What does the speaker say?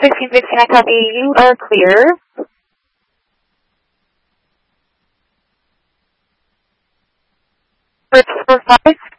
16, I copy. You are clear. Fritz 45.